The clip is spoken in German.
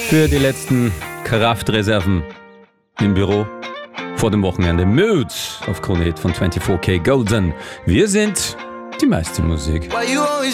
Für die letzten Kraftreserven im Büro vor dem Wochenende. Mood auf Krone Hit von 24K Golden. Wir sind die meiste Musik. Why you always